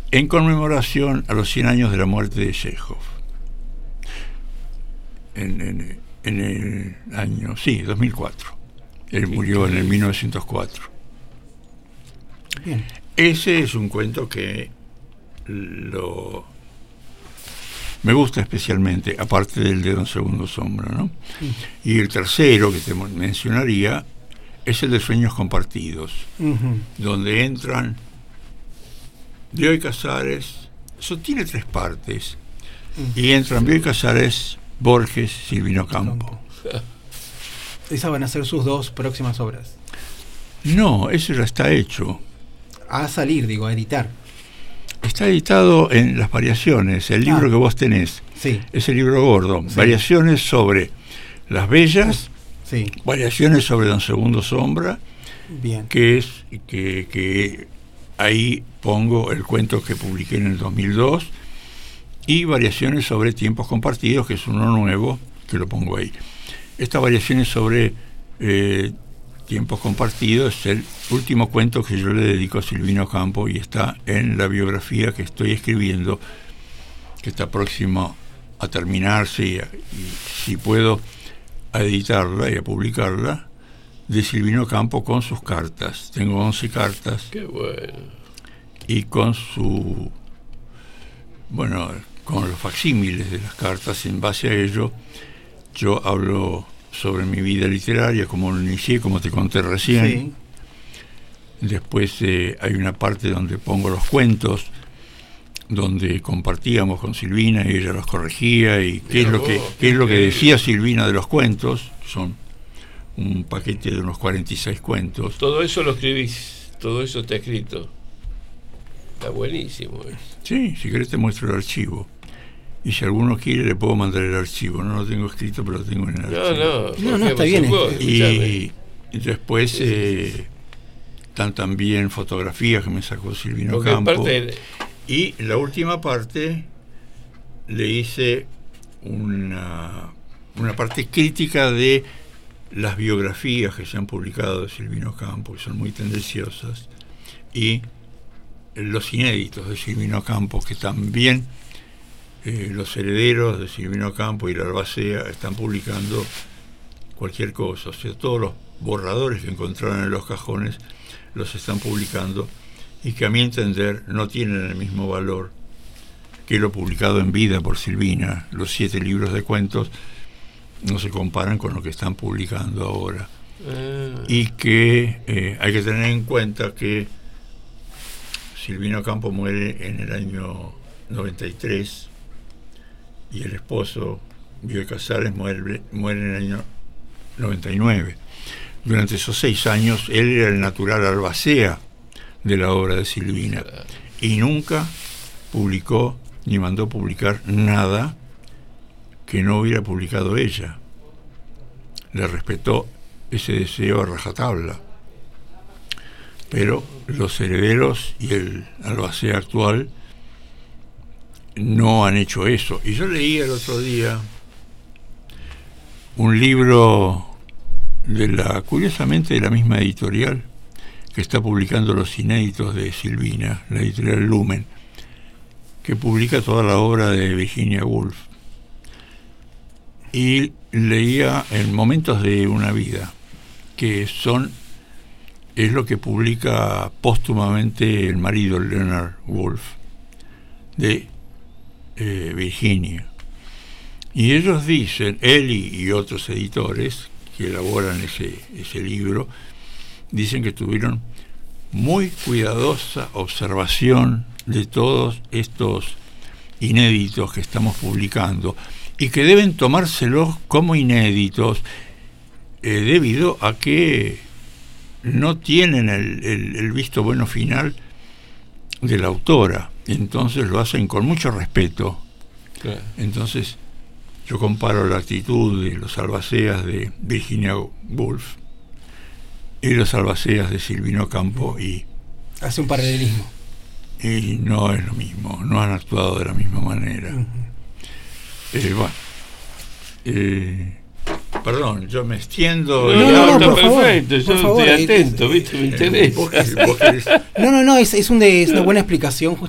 en conmemoración a los 100 años de la muerte de Chekhov. En el año, 2004. Él murió en el 1904. Bien. Ese es un cuento que me gusta especialmente, aparte del de Don Segundo Sombra, ¿no? Y el tercero que te mencionaría es el de Sueños Compartidos, donde entran Bioy Casares. Eso tiene 3 partes, y entran Bioy Casares, Borges, Silvino Campo. Esas van a ser sus 2 próximas obras. No, eso ya está hecho. A salir, digo, a editar. Está editado en Las Variaciones, el libro que vos tenés. Sí. Es el libro gordo. Sí. Variaciones sobre Las Bellas, sí. Variaciones sobre Don Segundo Sombra. Bien. Que ahí pongo el cuento que publiqué en el 2002, y Variaciones sobre Tiempos Compartidos, que es uno nuevo, que lo pongo ahí. Estas Variaciones sobre Tiempos Compartidos es el último cuento que yo le dedico a Silvino Campo, y está en la biografía que estoy escribiendo, que está próximo a terminarse, y si puedo, a editarla y a publicarla, de Silvino Campo con sus cartas. Tengo 11 cartas. Qué bueno. Y con con los facsímiles de las cartas. En base a ello, yo hablo sobre mi vida literaria, como lo inicié, como te conté recién. Sí. Después hay una parte donde pongo los cuentos, donde compartíamos con Silvina y ella los corregía, y qué es lo que decía Silvina de los cuentos. Son un paquete de unos 46 cuentos. Todo eso lo escribís, todo eso está escrito. Está buenísimo eso. Sí, si querés te muestro el archivo. Y si alguno quiere, le puedo mandar el archivo. No lo tengo escrito, pero lo tengo en el archivo. No, está bien. Y después están también fotografías que me sacó Silvino Campo. Y la última parte le hice una parte crítica de las biografías que se han publicado de Silvino Campo, que son muy tendenciosas, y los inéditos de Silvino Campo, que también los herederos de Silvino Campo y la Albacea están publicando cualquier cosa. O sea, todos los borradores que encontraron en los cajones los están publicando, y que a mi entender no tienen el mismo valor que lo publicado en vida por Silvina. Los 7 libros de cuentos no se comparan con lo que están publicando ahora. Y que hay que tener en cuenta que Silvino Campo muere en el año 93, y el esposo, Bioy Casares, muere en el año 99. Durante esos 6 años él era el natural albacea de la obra de Silvina, y nunca publicó ni mandó publicar nada que no hubiera publicado ella. Le respetó ese deseo a rajatabla. Pero los herederos y el albacea actual no han hecho eso. Y yo leí el otro día un libro curiosamente de la misma editorial que está publicando los inéditos de Silvina, la editorial Lumen, que publica toda la obra de Virginia Woolf. Y leía en Momentos de una vida, que es lo que publica póstumamente el marido, Leonard Woolf, de Virginia. Y ellos dicen, él y otros editores que elaboran ese libro, dicen que tuvieron muy cuidadosa observación de todos estos inéditos que estamos publicando, y que deben tomárselos como inéditos debido a que no tienen el visto bueno final de la autora, y entonces lo hacen con mucho respeto. Claro. Entonces yo comparo la actitud de los albaceas de Virginia Woolf y los albaceas de Silvino Campo, y hace un paralelismo. Y no es lo mismo, no han actuado de la misma manera. Perdón, yo me extiendo. No, está por perfecto, favor, yo estoy atento, ¿viste? Me interesa. No, es una buena explicación.